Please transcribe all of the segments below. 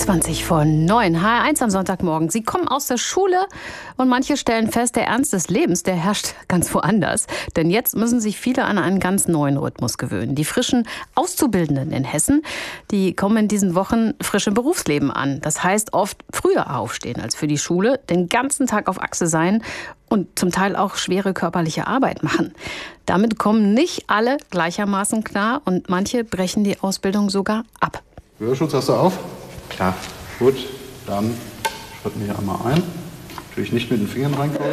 20:09, HR1 am Sonntagmorgen. Sie kommen aus der Schule und manche stellen fest, der Ernst des Lebens, der herrscht ganz woanders. Denn jetzt müssen sich viele an einen ganz neuen Rhythmus gewöhnen. Die frischen Auszubildenden in Hessen, die kommen in diesen Wochen frisch im Berufsleben an. Das heißt oft früher aufstehen als für die Schule, den ganzen Tag auf Achse sein und zum Teil auch schwere körperliche Arbeit machen. Damit kommen nicht alle gleichermaßen klar und manche brechen die Ausbildung sogar ab. Hörschutz hast du auf? Klar. Gut, dann schritten wir hier einmal ein. Natürlich nicht mit den Fingern reinkommen.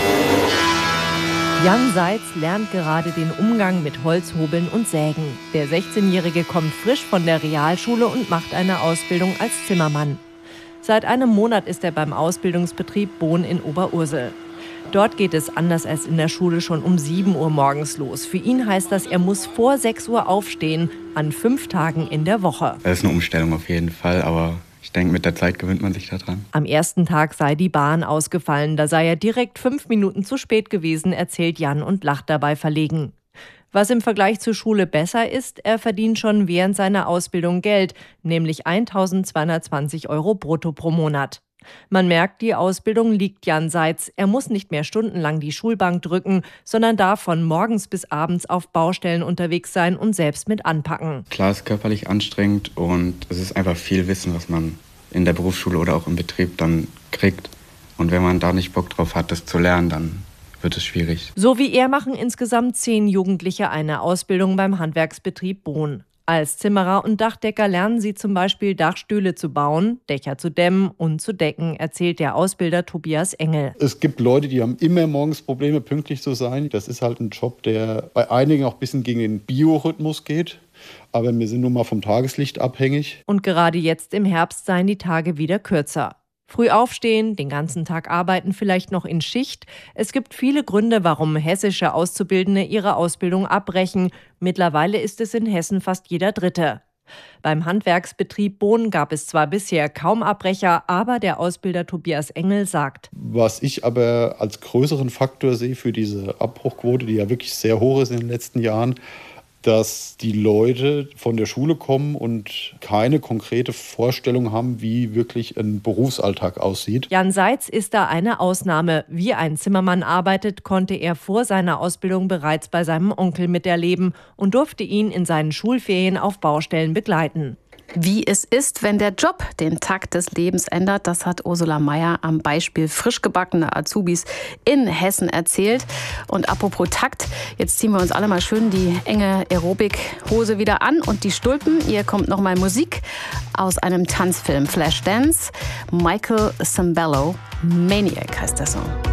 Jan Seitz lernt gerade den Umgang mit Holzhobeln und Sägen. Der 16-Jährige kommt frisch von der Realschule und macht eine Ausbildung als Zimmermann. Seit einem Monat ist er beim Ausbildungsbetrieb Bohn in Oberursel. Dort geht es anders als in der Schule schon um 7 Uhr morgens los. Für ihn heißt das, er muss vor 6 Uhr aufstehen, an 5 Tagen in der Woche. Das ist eine Umstellung auf jeden Fall, aber ich denke, mit der Zeit gewöhnt man sich daran. Am ersten Tag sei die Bahn ausgefallen, da sei er direkt 5 Minuten zu spät gewesen, erzählt Jan und lacht dabei verlegen. Was im Vergleich zur Schule besser ist, er verdient schon während seiner Ausbildung Geld, nämlich 1.220 € brutto pro Monat. Man merkt, die Ausbildung liegt Jan Seitz. Er muss nicht mehr stundenlang die Schulbank drücken, sondern darf von morgens bis abends auf Baustellen unterwegs sein und selbst mit anpacken. Klar, es ist körperlich anstrengend und es ist einfach viel Wissen, was man in der Berufsschule oder auch im Betrieb dann kriegt. Und wenn man da nicht Bock drauf hat, das zu lernen, dann wird es schwierig. So wie er machen insgesamt 10 Jugendliche eine Ausbildung beim Handwerksbetrieb Bohn. Als Zimmerer und Dachdecker lernen sie zum Beispiel Dachstühle zu bauen, Dächer zu dämmen und zu decken, erzählt der Ausbilder Tobias Engel. Es gibt Leute, die haben immer morgens Probleme, pünktlich zu sein. Das ist halt ein Job, der bei einigen auch ein bisschen gegen den Biorhythmus geht. Aber wir sind nun mal vom Tageslicht abhängig. Und gerade jetzt im Herbst seien die Tage wieder kürzer. Früh aufstehen, den ganzen Tag arbeiten, vielleicht noch in Schicht. Es gibt viele Gründe, warum hessische Auszubildende ihre Ausbildung abbrechen. Mittlerweile ist es in Hessen fast jeder Dritte. Beim Handwerksbetrieb Bohn gab es zwar bisher kaum Abbrecher, aber der Ausbilder Tobias Engel sagt: Was ich aber als größeren Faktor sehe für diese Abbruchquote, die ja wirklich sehr hoch ist in den letzten Jahren, dass die Leute von der Schule kommen und keine konkrete Vorstellung haben, wie wirklich ein Berufsalltag aussieht. Jan Seitz ist da eine Ausnahme. Wie ein Zimmermann arbeitet, konnte er vor seiner Ausbildung bereits bei seinem Onkel miterleben und durfte ihn in seinen Schulferien auf Baustellen begleiten. Wie es ist, wenn der Job den Takt des Lebens ändert, das hat Ursula Meier am Beispiel frisch gebackener Azubis in Hessen erzählt. Und apropos Takt, jetzt ziehen wir uns alle mal schön die enge Aerobic-Hose wieder an und die Stulpen. Hier kommt nochmal Musik aus einem Tanzfilm, Flashdance. Michael Sembello, Maniac heißt der Song.